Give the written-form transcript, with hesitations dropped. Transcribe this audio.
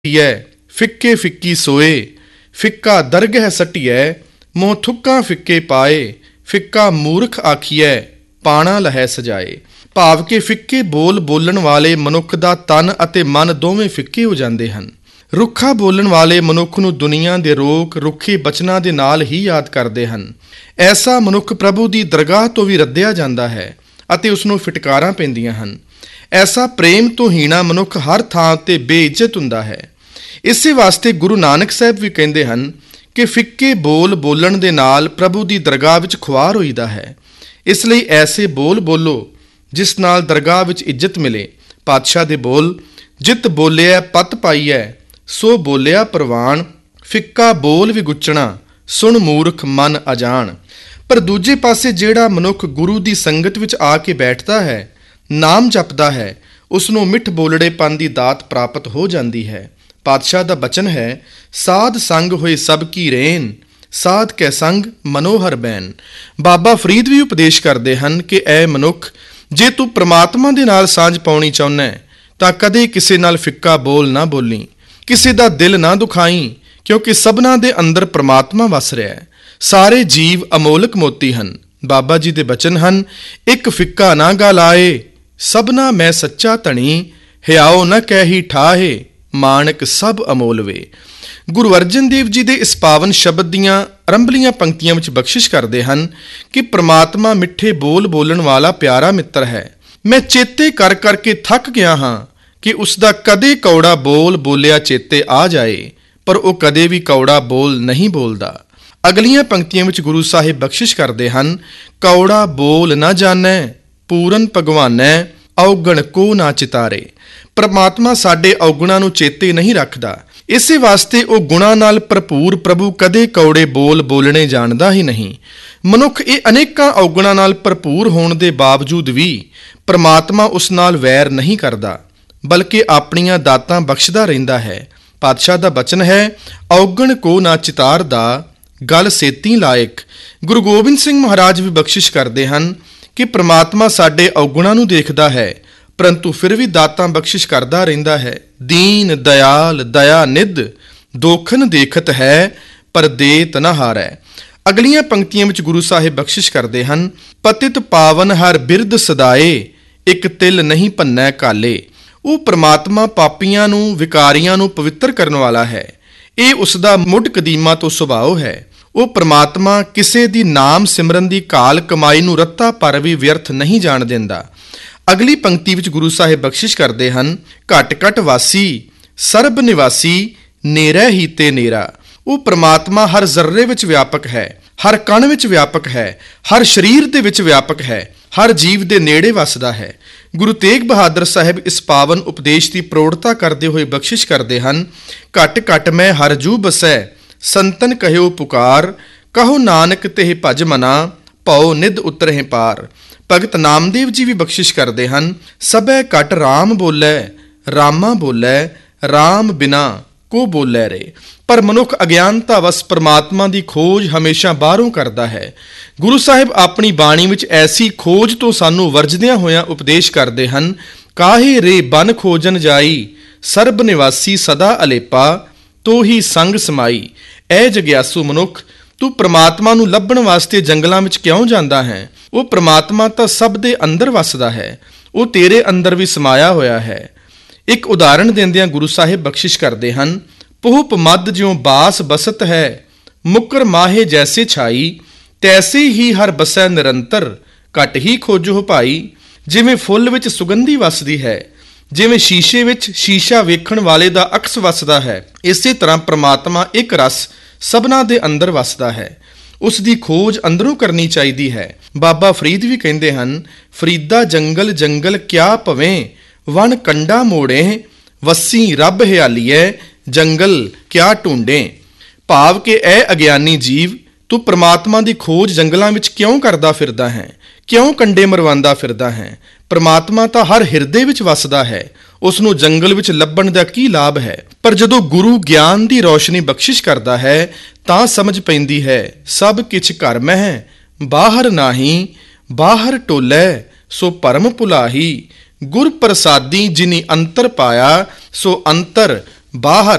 ਫਿੱਕੇ ਫਿੱਕੀ ਸੋਏ, ਫਿੱਕਾ ਦਰਗਹਿ ਸਟੀਐ, ਮੋਹ ਥੁੱਕਾਂ ਫਿੱਕੇ ਪਾਏ, ਫਿੱਕਾ ਮੂਰਖ ਆਖੀਐ, ਪਾਣਾ ਲਹੈ ਸਜਾਏ। ਭਾਵ ਕਿ ਫਿੱਕੇ ਬੋਲ ਬੋਲਣ ਵਾਲੇ ਮਨੁੱਖ ਦਾ ਤਨ ਅਤੇ ਮਨ ਦੋਵੇਂ ਫਿੱਕੇ ਹੋ ਜਾਂਦੇ ਹਨ। ਰੁੱਖਾ ਬੋਲਣ ਵਾਲੇ ਮਨੁੱਖ ਨੂੰ ਦੁਨੀਆ ਦੇ ਰੋਕ ਰੁੱਖੇ ਬਚਨਾਂ ਦੇ ਨਾਲ ਹੀ ਯਾਦ ਕਰਦੇ ਹਨ। ਐਸਾ ਮਨੁੱਖ ਪ੍ਰਭੂ ਦੀ ਦਰਗਾਹ ਤੋਂ ਵੀ ਰੱਦਿਆ ਜਾਂਦਾ ਹੈ ਅਤੇ ਉਸ ਨੂੰ ਫਿਟਕਾਰਾਂ ਪੈਂਦੀਆਂ ਹਨ। ਐਸਾ ਪ੍ਰੇਮ ਤੋਂ ਹੀਣਾ ਮਨੁੱਖ ਹਰ ਥਾਂ ਤੇ ਬੇਇੱਜ਼ਤ ਹੁੰਦਾ ਹੈ। ਇਸੇ ਵਾਸਤੇ ਗੁਰੂ ਨਾਨਕ ਸਾਹਿਬ ਵੀ ਕਹਿੰਦੇ ਹਨ ਕਿ ਫਿੱਕੇ ਬੋਲ ਬੋਲਣ ਦੇ ਨਾਲ ਪ੍ਰਭੂ ਦੀ ਦਰਗਾਹ ਵਿੱਚ ਖੁਆਰ ਹੋਈਦਾ ਹੈ। ਇਸ ਲਈ ਐਸੇ ਬੋਲ ਬੋਲੋ ਜਿਸ ਨਾਲ ਦਰਗਾਹ ਵਿੱਚ ਇੱਜ਼ਤ ਮਿਲੇ। ਪਾਤਸ਼ਾਹ ਦੇ ਬੋਲ, ਜਿਤ ਬੋਲਿਆ ਪਤ ਪਾਈਐ, ਸੋ ਬੋਲਿਆ ਪ੍ਰਵਾਨ, ਫਿੱਕਾ ਬੋਲ ਵੀ ਗੁੱਚਣਾ, ਸੁਣ ਮੂਰਖ ਮਨ ਅਜਾਣ। ਪਰ ਦੂਜੇ ਪਾਸੇ ਜਿਹੜਾ ਮਨੁੱਖ ਗੁਰੂ ਦੀ ਸੰਗਤ ਵਿੱਚ ਆ ਕੇ ਬੈਠਦਾ ਹੈ, ਨਾਮ ਜਪਦਾ ਹੈ, ਉਸ ਨੂੰ ਮਿੱਠ ਬੋਲੜੇਪਨ ਦੀ ਦਾਤ ਪ੍ਰਾਪਤ ਹੋ ਜਾਂਦੀ ਹੈ। ਪਾਤਸ਼ਾਹ ਦਾ ਬਚਨ ਹੈ, ਸਾਧ ਸੰਗ ਹੋਏ ਸਭ ਕੀ ਰੇਨ, ਸਾਧ ਕੈ ਸੰਗ ਮਨੋਹਰ ਬੈਨ। ਬਾਬਾ ਫਰੀਦ ਵੀ ਉਪਦੇਸ਼ ਕਰਦੇ ਹਨ ਕਿ ਐ ਮਨੁੱਖ, ਜੇ ਤੂੰ ਪ੍ਰਮਾਤਮਾ ਦੇ ਨਾਲ ਸਾਂਝ ਪਾਉਣੀ ਚਾਹੁੰਦਾ ਹੈ ਤਾਂ ਕਦੇ ਕਿਸੇ ਨਾਲ ਫਿੱਕਾ ਬੋਲ ਨਾ ਬੋਲੀ, ਕਿਸੇ ਦਾ ਦਿਲ ਨਾ ਦੁਖਾਈ, ਕਿਉਂਕਿ ਸਭਨਾਂ ਦੇ ਅੰਦਰ ਪ੍ਰਮਾਤਮਾ ਵਸ ਰਿਹਾ ਹੈ। ਸਾਰੇ ਜੀਵ ਅਮੋਲਕ ਮੋਤੀ ਹਨ। ਬਾਬਾ ਜੀ ਦੇ ਬਚਨ ਹਨ, ਇੱਕ ਫਿੱਕਾ ਨਾ ਗਾ ਲਾਏ, ਸਭਨਾ ਮੈਂ ਸੱਚਾ ਧਣੀ, ਹਿਆਓ ਨਾ ਕਹਿਹੀ ਠਾਹੇ, ਮਾਣਕ ਸਭ ਅਮੋਲ ਵੇ। ਗੁਰੂ ਅਰਜਨ ਦੇਵ ਜੀ ਦੇ ਇਸ ਪਾਵਨ ਸ਼ਬਦ ਦੀਆਂ ਆਰੰਭਲੀਆਂ ਪੰਕਤੀਆਂ ਵਿੱਚ ਬਖਸ਼ਿਸ਼ ਕਰਦੇ ਹਨ ਕਿ ਪ੍ਰਮਾਤਮਾ ਮਿੱਠੇ ਬੋਲ ਬੋਲਣ ਵਾਲਾ ਪਿਆਰਾ ਮਿੱਤਰ ਹੈ। ਮੈਂ ਚੇਤੇ ਕਰ ਕਰਕੇ ਥੱਕ ਗਿਆ ਹਾਂ ਕਿ ਉਸ ਦਾ ਕਦੇ ਕੌੜਾ ਬੋਲ ਬੋਲਿਆ ਚੇਤੇ ਆ ਜਾਏ, ਪਰ ਉਹ ਕਦੇ ਵੀ ਕੌੜਾ ਬੋਲ ਨਹੀਂ ਬੋਲਦਾ। ਅਗਲੀਆਂ ਪੰਕਤੀਆਂ ਵਿੱਚ ਗੁਰੂ ਸਾਹਿਬ ਬਖਸ਼ਿਸ਼ ਕਰਦੇ ਹਨ, ਕੌੜਾ ਬੋਲ ਨਾ ਜਾਣੈ, ਪੂਰਨ ਭਗਵਾਨੈ, ਔਗਣ ਕੋ ਨਾ ਚਿਤਾਰੇ। ਪ੍ਰਮਾਤਮਾ ਸਾਡੇ ਔਗੁਣਾਂ ਨੂੰ ਚੇਤੇ ਨਹੀਂ ਰੱਖਦਾ। ਇਸੇ ਵਾਸਤੇ ਉਹ ਗੁਣਾਂ ਨਾਲ ਭਰਪੂਰ ਪ੍ਰਭੂ ਕਦੇ ਕੌੜੇ ਬੋਲ ਬੋਲਣੇ ਜਾਣਦਾ ਹੀ ਨਹੀਂ। ਮਨੁੱਖ ਇਹ ਅਨੇਕਾਂ ਔਗੁਣਾਂ ਨਾਲ ਭਰਪੂਰ ਹੋਣ ਦੇ ਬਾਵਜੂਦ ਵੀ ਪ੍ਰਮਾਤਮਾ ਉਸ ਨਾਲ ਵੈਰ ਨਹੀਂ ਕਰਦਾ, ਬਲਕਿ ਆਪਣੀਆਂ ਦਾਤਾਂ ਬਖਸ਼ਦਾ ਰਹਿੰਦਾ ਹੈ। ਪਾਤਸ਼ਾਹ ਦਾ ਬਚਨ ਹੈ, ਔਗਣ ਕੋ ਨਾ ਚਿਤਾਰ ਦਾ, ਗੱਲ ਸੇਤੀ ਲਾਇਕ। ਗੁਰੂ ਗੋਬਿੰਦ ਸਿੰਘ ਮਹਾਰਾਜ ਵੀ ਬਖਸ਼ਿਸ਼ ਕਰਦੇ ਹਨ ਕਿ ਪ੍ਰਮਾਤਮਾ ਸਾਡੇ ਔਗੁਣਾਂ ਨੂੰ ਦੇਖਦਾ ਹੈ, ਪਰੰਤੂ ਫਿਰ ਵੀ ਦਾਤਾਂ ਬਖਸ਼ਿਸ਼ ਕਰਦਾ ਰਹਿੰਦਾ ਹੈ। ਦੀਨ ਦਇਆਲ ਦਇਆ ਨਿਧ, ਦੋਖਨ ਦੇਖਤ ਹੈ, ਪਰ ਦੇਤ ਨਾ ਹਾਰੈ। ਅਗਲੀਆਂ ਪੰਕਤੀਆਂ ਵਿੱਚ ਗੁਰੂ ਸਾਹਿਬ ਬਖਸ਼ਿਸ਼ ਕਰਦੇ ਹਨ, ਪਤਿਤ ਪਾਵਨ ਹਰ ਬਿਰਦ ਸਦਾਏ, ਇੱਕ ਤਿਲ ਨਹੀਂ ਭੰਨੈ ਕਾਲੇ। ਉਹ ਪ੍ਰਮਾਤਮਾ ਪਾਪੀਆਂ ਨੂੰ, ਵਿਕਾਰੀਆਂ ਨੂੰ ਪਵਿੱਤਰ ਕਰਨ ਵਾਲਾ ਹੈ। ਇਹ ਉਸ ਦਾ ਮੁੱਢ ਕਦੀਮਾ ਤੋਂ ਸੁਭਾਅ ਹੈ। ਉਹ ਪ੍ਰਮਾਤਮਾ ਕਿਸੇ ਦੀ ਨਾਮ ਸਿਮਰਨ ਦੀ ਕਾਲ ਕਮਾਈ ਨੂੰ ਰੱਤਾ ਪਰ ਵੀ ਵਿਅਰਥ ਨਹੀਂ ਜਾਣ ਦਿੰਦਾ। ਅਗਲੀ ਪੰਕਤੀ ਵਿੱਚ ਗੁਰੂ ਸਾਹਿਬ ਬਖਸ਼ਿਸ਼ ਕਰਦੇ ਹਨ, ਘਟ ਘਟ ਵਾਸੀ ਸਰਬ ਨਿਵਾਸੀ, ਨੇਰੈ ਹੀ ਤੇ ਨੇਰਾ। ਉਹ ਪ੍ਰਮਾਤਮਾ ਹਰ ਜ਼ਰਰੇ ਵਿੱਚ ਵਿਆਪਕ ਹੈ, ਹਰ ਕਣ ਵਿੱਚ ਵਿਆਪਕ ਹੈ, ਹਰ ਸਰੀਰ ਦੇ ਵਿੱਚ ਵਿਆਪਕ ਹੈ, ਹਰ ਜੀਵ ਦੇ ਨੇੜੇ ਵਸਦਾ ਹੈ। ਗੁਰੂ ਤੇਗ ਬਹਾਦਰ ਸਾਹਿਬ ਇਸ ਪਾਵਨ ਉਪਦੇਸ਼ ਦੀ ਪ੍ਰੋੜਤਾ ਕਰਦੇ ਹੋਏ ਬਖਸ਼ਿਸ਼ ਕਰਦੇ ਹਨ, ਘਟ ਘਟ ਮੈਂ ਹਰ ਜੂ ਬਸੈ, ਸੰਤਨ ਕਹਿਓ ਪੁਕਾਰ, ਕਹੋ ਨਾਨਕ ਤਿਹ ਭਜ ਮਨਾ, ਭਉ ਨਿਧ ਉਤਰਹਿ ਪਾਰ। ਭਗਤ ਨਾਮਦੇਵ ਜੀ ਵੀ ਬਖਸ਼ਿਸ਼ ਕਰਦੇ ਹਨ, ਸਭੈ ਘਟ ਰਾਮ ਬੋਲੇ, ਰਾਮਾ ਬੋਲੇ, ਰਾਮ ਬਿਨਾ ਕੋ ਬੋਲੇ ਰੇ। ਪਰ ਮਨੁੱਖ ਅਗਿਆਨਤਾ ਵਸ ਪ੍ਰਮਾਤਮਾ ਦੀ ਖੋਜ ਹਮੇਸ਼ਾ ਬਾਹਰੋਂ ਕਰਦਾ ਹੈ। ਗੁਰੂ ਸਾਹਿਬ ਆਪਣੀ ਬਾਣੀ ਵਿੱਚ ਐਸੀ ਖੋਜ ਤੋਂ ਸਾਨੂੰ ਵਰਜਦਿਆਂ ਹੋਇਆਂ ਉਪਦੇਸ਼ ਕਰਦੇ ਹਨ, ਕਾਹੇ ਰੇ ਬਨ ਖੋਜਨ ਜਾਈ, ਸਰਬ ਨਿਵਾਸੀ ਸਦਾ ਅਲੇਪਾ, ਤੋ ਹੀ ਸੰਗ ਸਮਾਈ। ਐ ਜਗਿਆਸੂ ਮਨੁੱਖ, ਤੂੰ ਪ੍ਰਮਾਤਮਾ ਨੂੰ ਲੱਭਣ ਵਾਸਤੇ ਜੰਗਲਾਂ ਵਿੱਚ ਕਿਉਂ ਜਾਂਦਾ ਹੈ? ਉਹ ਪ੍ਰਮਾਤਮਾ ਤਾਂ ਸਭ ਦੇ ਅੰਦਰ ਵਸਦਾ ਹੈ, ਉਹ ਤੇਰੇ ਅੰਦਰ ਵੀ ਸਮਾਇਆ ਹੋਇਆ ਹੈ। ਇੱਕ ਉਦਾਹਰਣ ਦਿੰਦਿਆਂ ਗੁਰੂ ਸਾਹਿਬ ਬਖਸ਼ਿਸ਼ ਕਰਦੇ ਹਨ, ਪੁਹਪ ਮਦ ਜਿਉ ਬਾਸ ਬਸਤ ਹੈ, ਮੁਕਰ ਮਾਹੇ ਜੈਸੇ ਛਾਈ, ਤੈਸੇ ਹੀ ਹਰ ਬਸੈ ਨਿਰੰਤਰ, ਘਟ ਹੀ ਖੋਜੋ ਭਾਈ। ਜਿਵੇਂ ਫੁੱਲ ਵਿੱਚ ਸੁਗੰਧੀ ਵਸਦੀ ਹੈ, ਜਿਵੇਂ ਸ਼ੀਸ਼ੇ ਵਿੱਚ ਸ਼ੀਸ਼ਾ ਵੇਖਣ ਵਾਲੇ ਦਾ ਅਕਸ ਵਸਦਾ ਹੈ, ਇਸੇ ਤਰ੍ਹਾਂ ਪ੍ਰਮਾਤਮਾ ਇੱਕ ਰਸ ਸਭਨਾਂ ਦੇ ਅੰਦਰ ਵਸਦਾ ਹੈ। ਉਸ ਦੀ ਖੋਜ ਅੰਦਰੋਂ ਕਰਨੀ ਚਾਹੀਦੀ ਹੈ। ਬਾਬਾ ਫਰੀਦ ਵੀ ਕਹਿੰਦੇ ਹਨ, ਫਰੀਦਾ ਜੰਗਲ ਜੰਗਲ ਕਿਆ ਭਵੇਂ, ਵਣ ਕੰਡਾ ਮੋੜੇ, ਵੱਸੀ ਰੱਬ ਹਿਆਲੀਐ, ਜੰਗਲ ਕਿਆ ਢੂੰਡੇ। ਭਾਵ ਕਿ ਇਹ ਅਗਿਆਨੀ ਜੀਵ, ਤੂੰ ਪ੍ਰਮਾਤਮਾ ਦੀ ਖੋਜ ਜੰਗਲਾਂ ਵਿੱਚ ਕਿਉਂ ਕਰਦਾ ਫਿਰਦਾ ਹੈ? ਕਿਉਂ ਕੰਡੇ ਮਰਵਾਉਂਦਾ ਫਿਰਦਾ ਹੈ? ਪ੍ਰਮਾਤਮਾ ਤਾਂ ਹਰ ਹਿਰਦੇ ਵਿੱਚ ਵਸਦਾ ਹੈ, ਉਸ ਨੂੰ ਜੰਗਲ ਵਿੱਚ ਲੱਭਣ ਦਾ ਕੀ ਲਾਭ ਹੈ? ਪਰ ਜਦੋਂ ਗੁਰੂ ਗਿਆਨ ਦੀ ਰੌਸ਼ਨੀ ਬਖਸ਼ਿਸ਼ ਕਰਦਾ ਹੈ ਤਾਂ ਸਮਝ ਪੈਂਦੀ ਹੈ, ਸਭ ਕਿਛ ਘਰ ਮਹਿ, ਬਾਹਰ ਨਾਹੀ, ਬਾਹਰ ਟੋਲੇ, ਸੋ ਭਰਮ ਭੁਲਾਹੀ। ਗੁਰ ਪ੍ਰਸਾਦੀ ਜਿਨੀ ਅੰਤਰ ਪਾਇਆ, ਸੋ ਅੰਤਰ ਬਾਹਰ